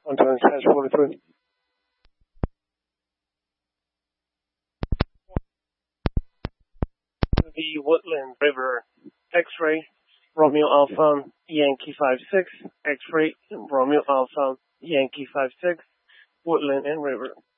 120 Spanish 43. The Woodland River X-ray, Romeo Alpha, Yankee 56, X-ray, Romeo Alpha, Yankee 56, Woodland and River.